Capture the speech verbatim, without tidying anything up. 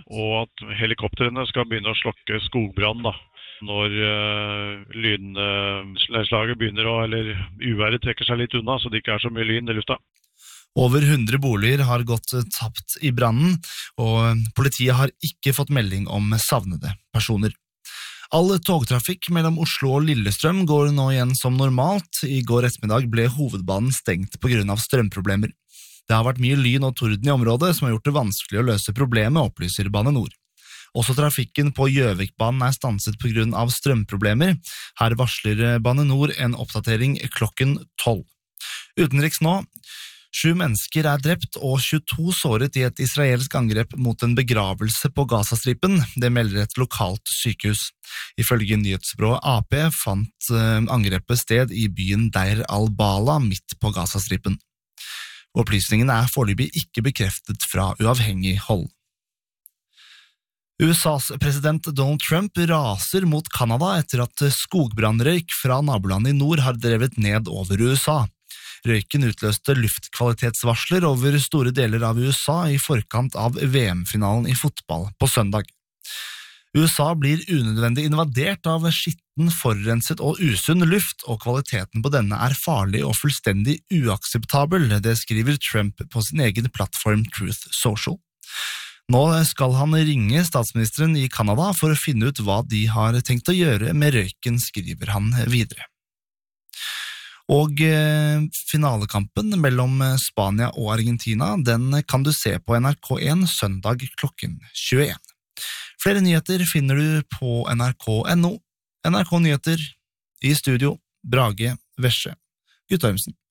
og at helikopterene skal begynne å slokke skogbrann da, når uh, lynslaget begynner å, eller uværet trekker seg litt unna, så det ikke er så mye lyn i lufta. Over hundre boliger har gått tapt i brannen, og politiet har ikke fått melding om savnede personer. All togtrafikk mellom Oslo og Lillestrøm går nå igjen som normalt. I går ettermiddag ble hovedbanen stengt på grunn av strømproblemer. Det har vært mye lyn og torden i området som har gjort det vanskelig å løse problemet, opplyser Bane Nor. Også trafikken på Gjøvikbanen er stanset på grunn av strømproblemer. Her varsler Bane Nor en oppdatering klokken tolv. Utenriks nå. Sju mennesker er drept og tjueto såret i et israelsk angrep mot en begravelse på Gazastripen. Det melder et lokalt sykehus. Ifølge nyhetsbyrået A P fant angrepet sted i byen Deir al-Bala midt på Gazastripen. Opplysningene er foreløpig ikke bekreftet fra uavhengig hold. U S A's president Donald Trump raser mot Kanada etter at skogbrannrøyk fra nabolandet i nord har drevet ned over U S A. Røyken utløste luftkvalitetsvarsler over store deler av U S A i forkant av V M-finalen i fotball på søndag. U S A blir unødvendig invadert av skitten, forurenset og usunn luft, og kvaliteten på denne er farlig og fullstendig uakseptabel, det skriver Trump på sin egen plattform Truth Social. Nå skal han ringe statsministeren i Kanada for å finne ut hva de har tenkt å gjøre med røyken, skriver han videre. Og eh, finalekampen mellom Spania og Argentina, den kan du se på N R K en søndag klokken tjueen. Flere nyheter finner du på N R K punktum N O. N R K Nyheter, i studio, Brage Vesje, Guttormsen.